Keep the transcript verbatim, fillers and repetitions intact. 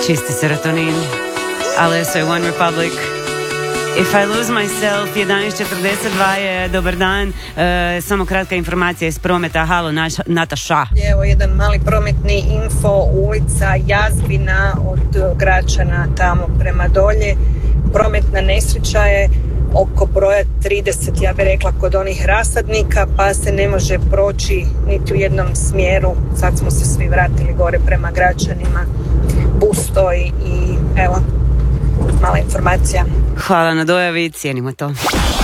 Čisti serotonin. Alesso i One Republic. If I lose myself, jedanaest četrdeset dva je dobar dan. E, samo kratka informacija iz prometa. Halo, naš, Nataša. Evo jedan mali prometni info, ulica Jazbina od Gračana tamo prema dolje. Prometna nesreća je oko broja trideset, ja bih rekla, kod onih rasadnika, pa se ne može proći niti u jednom smjeru. Sad smo se svi vratili gore prema Gračanima. Bus stoji i evo, mala informacija. Hvala na dojavi, cijenimo to.